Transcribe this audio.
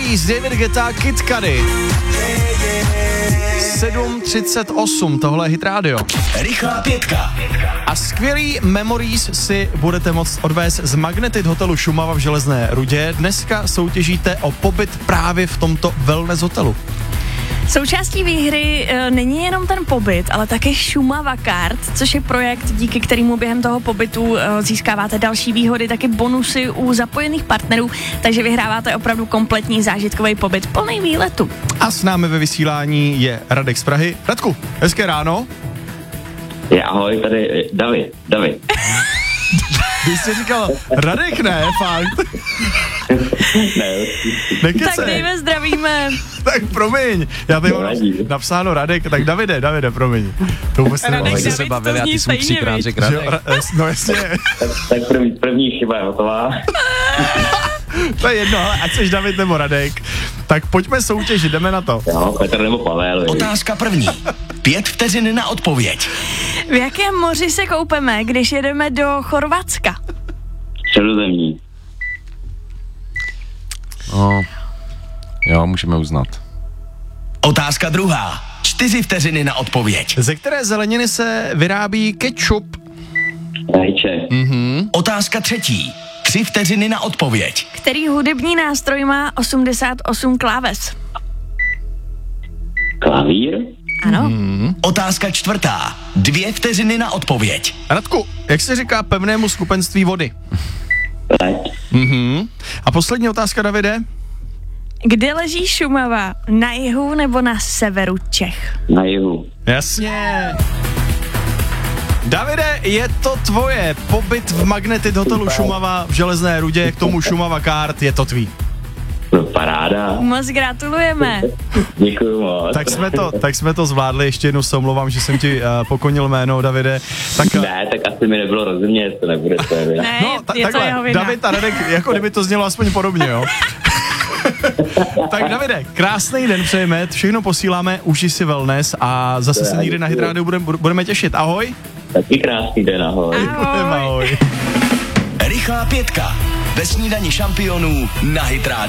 Breeze, David Guetta, Kid Cudi. 7:38, tohle je Hit Radio. Rychlá pětka. A skvělý memories si budete moct odvést z Magnetit hotelu Šumava v Železné Rudě. Dneska soutěžíte o pobyt právě v tomto wellness hotelu. Součástí výhry není jenom ten pobyt, ale také Šumava Card, což je projekt, díky kterému během toho pobytu získáváte další výhody, taky bonusy u zapojených partnerů, takže vyhráváte opravdu kompletní zážitkový pobyt plný výletu. A s námi ve vysílání je Radek z Prahy. Radku, hezké ráno. Ahoj, tady David. Ty jsi říkal, Radek ne, fakt. Ne, tak Dave, zdravíme. Tak promiň, já tady mám napsáno Radek, tak Davide, promiň. To vůbec Radek, nevím. se bavili a ty jsi mu 3krát řekl Radek. No jasně. tak první chyba je hotová. To je jedno, ale ať seš David nebo Radek, tak pojďme soutěžit, jdeme na to. Jo, Petr nebo Pavel. Otázka první. 5 vteřin na odpověď. V jakém moři se koupeme, když jedeme do Chorvatska? Středozemní. No, jo, můžeme uznat. Otázka druhá. 4 vteřiny na odpověď. Ze které zeleniny se vyrábí ketchup? Rajče. Otázka třetí. 3 vteřiny na odpověď. Který hudební nástroj má 88 kláves? Klavír. Ano. Otázka čtvrtá. 2 vteřiny na odpověď. Radku, jak se říká pevnému skupenství vody? Leď. A poslední otázka, Davide? Kde leží Šumava? Na jihu nebo na severu Čech? Na jihu. Jasně. Davide, je to tvoje. Pobyt v Magnetit hotelu Šumava v Železné Rudě, k tomu Šumava Card, je to tvý. Paráda. Moc gratulujeme. Děkuju moc. Tak jsme to zvládli, ještě jednou se omlouvám, že jsem ti pokonil jméno, Davide. Ne, tak asi mi nebylo rozumět, to nebude tvoje vina. Ne, No, je to jeho vina. David a Radek, jako kdyby to znělo aspoň podobně, jo. Tak Davide, krásný den přejeme, všechno posíláme, užij si wellness a zase se někdy na Hit Radio budeme těšit. Ahoj. Taky krásný den, ahoj. Ahoj. Rychlá pětka. Ve snídani šampionů na Hit Radio.